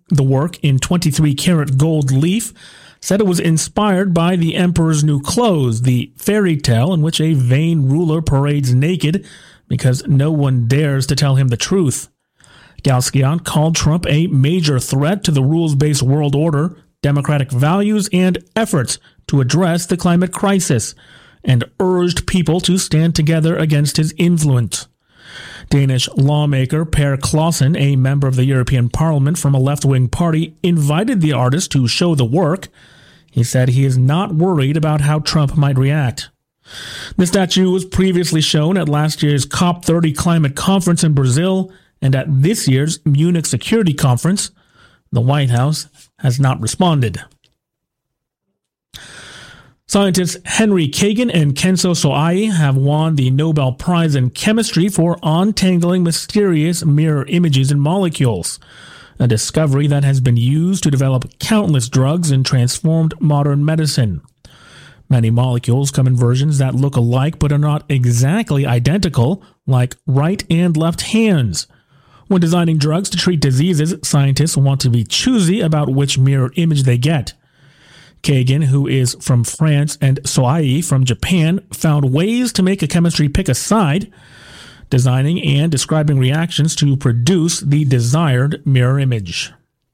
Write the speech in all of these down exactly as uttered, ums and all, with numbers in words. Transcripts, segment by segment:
The work in twenty-three karat gold leaf said it was inspired by The Emperor's New Clothes, the fairy tale in which a vain ruler parades naked because no one dares to tell him the truth. Galschian called Trump a major threat to the rules-based world order, democratic values, and efforts to address the climate crisis, and urged people to stand together against his influence. Danish lawmaker Per Clausen, a member of the European Parliament from a left-wing party, invited the artist to show the work. He said he is not worried about how Trump might react. The statue was previously shown at last year's COP thirty climate conference in Brazil and at this year's Munich Security Conference. The White House has not responded. Scientists Henry Kagan and Kenzo Soai have won the Nobel Prize in Chemistry for untangling mysterious mirror images in molecules, a discovery that has been used to develop countless drugs and transformed modern medicine. Many molecules come in versions that look alike but are not exactly identical, like right and left hands. When designing drugs to treat diseases, scientists want to be choosy about which mirror image they get. Kagan, who is from France, and Soai from Japan, found ways to make a chemistry pick a side, designing and describing reactions to produce the desired mirror image.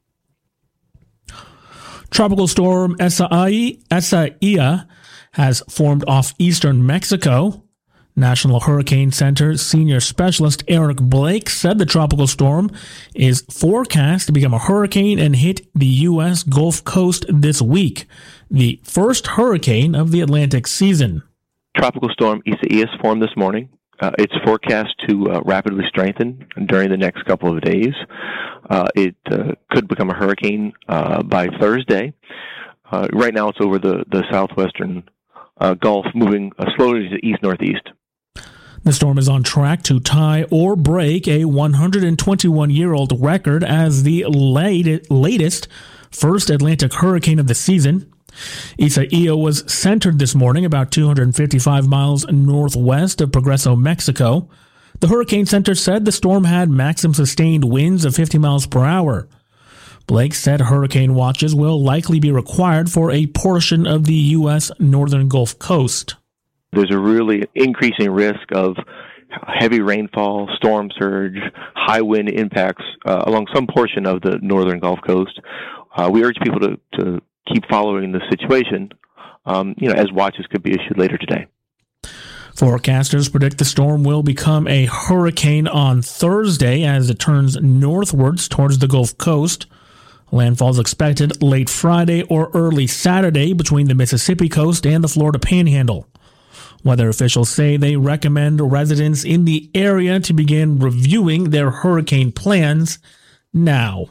Tropical storm Isaias has formed off eastern Mexico. National Hurricane Center senior specialist Eric Blake said the tropical storm is forecast to become a hurricane and hit the U S Gulf Coast this week, the first hurricane of the Atlantic season. Tropical storm Isaias formed this morning. Uh, it's forecast to uh, rapidly strengthen during the next couple of days. Uh, it uh, could become a hurricane uh, by Thursday. Uh, right now it's over the, the southwestern uh, Gulf, moving uh, slowly to east-northeast. The storm is on track to tie or break a one hundred twenty-one-year-old record as the late, latest first Atlantic hurricane of the season. Isaias was centered this morning about two hundred fifty-five miles northwest of Progreso, Mexico. The Hurricane Center said the storm had maximum sustained winds of fifty miles per hour. Blake said hurricane watches will likely be required for a portion of the U S northern Gulf Coast. There's a really increasing risk of heavy rainfall, storm surge, high wind impacts uh, along some portion of the northern Gulf Coast. Uh, we urge people to, to keep following the situation, um, you know, as watches could be issued later today. Forecasters predict the storm will become a hurricane on Thursday as it turns northwards towards the Gulf Coast. Landfall is expected late Friday or early Saturday between the Mississippi coast and the Florida Panhandle. Weather officials say they recommend residents in the area to begin reviewing their hurricane plans now.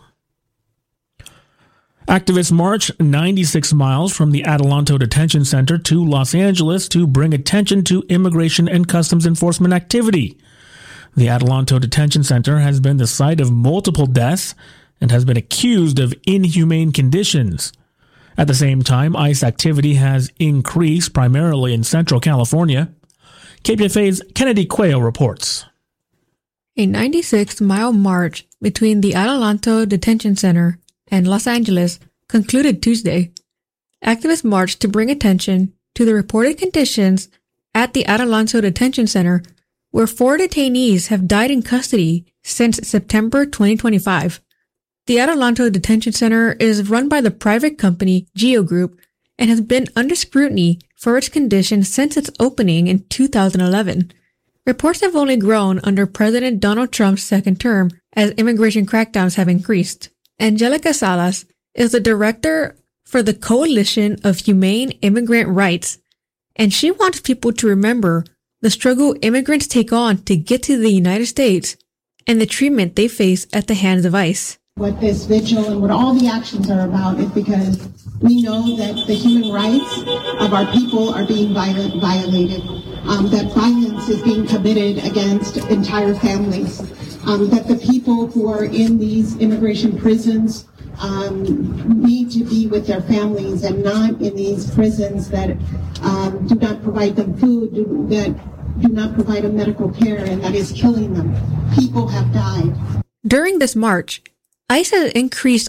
Activists marched ninety-six miles from the Adelanto Detention Center to Los Angeles to bring attention to immigration and customs enforcement activity. The Adelanto Detention Center has been the site of multiple deaths and has been accused of inhumane conditions. At the same time, ICE activity has increased primarily in Central California. K P F A's Kennedy Cuello reports. A ninety-six mile march between the Adelanto Detention Center and Los Angeles concluded Tuesday. Activists marched to bring attention to the reported conditions at the Adelanto Detention Center, where four detainees have died in custody since September twenty twenty-five. The Adelanto Detention Center is run by the private company Geo Group and has been under scrutiny for its condition since its opening in two thousand eleven. Reports have only grown under President Donald Trump's second term as immigration crackdowns have increased. Angelica Salas is the director for the Coalition of Humane Immigrant Rights, and she wants people to remember the struggle immigrants take on to get to the United States and the treatment they face at the hands of ICE. What this vigil and what all the actions are about is because we know that the human rights of our people are being viol- violated, um, that violence is being committed against entire families, um, that the people who are in these immigration prisons um, need to be with their families and not in these prisons that um, do not provide them food, do, that do not provide them medical care, and that is killing them. People have died. During this march, ICE has increased